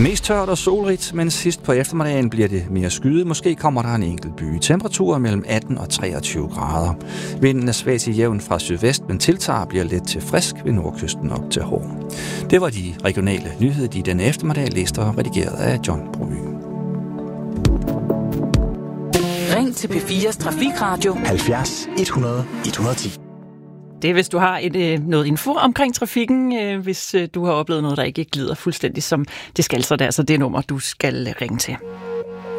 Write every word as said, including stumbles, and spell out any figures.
Mest tørt og solrigt, men sidst på eftermiddagen bliver det mere skyet. Måske kommer der en enkelt by. Temperaturer mellem atten og treogtyve grader. Vinden er svag til jævn fra sydvest, men tiltager bliver let til frisk ved nordkysten op til Hår. Det var de regionale nyheder, de denne eftermiddag læste og redigeret af John Broby. Ring til P fires Trafikradio halvfjerds et hundrede et hundrede og ti. Det er, hvis du har et, øh, noget info omkring trafikken, øh, hvis øh, du har oplevet noget, der ikke glider fuldstændig som det skal, så det er altså det nummer, du skal ringe til.